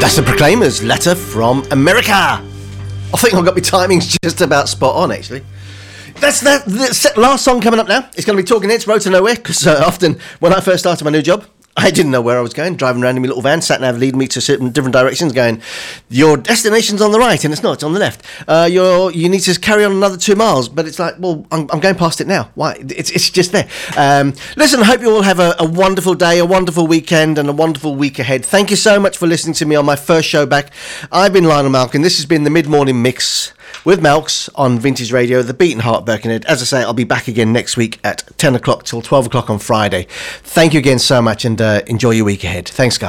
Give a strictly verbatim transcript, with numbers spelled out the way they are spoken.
That's the Proclaimers, Letter from America. I think I've got my timings just about spot on, actually. That's that. The last song coming up now. It's going to be Talking Heads, Road to Nowhere, because uh, often when I first started my new job, I didn't know where I was going, driving around in my little van, sat nav leading me to certain different directions, going, your destination's on the right, and it's not, it's on the left. Uh, you're, you need to carry on another two miles, but it's like, well, I'm, I'm going past it now. Why? It's, it's just there. Um, listen, I hope you all have a, a wonderful day, a wonderful weekend, and a wonderful week ahead. Thank you so much for listening to me on my first show back. I've been Lionel Malkin. This has been the Mid-Morning Mix with Malks on Vintage Radio, the Beaten Heart Birkenhead. As I say, I'll be back again next week at ten o'clock till twelve o'clock on Friday. Thank you again so much, and uh, enjoy your week ahead. Thanks, guys.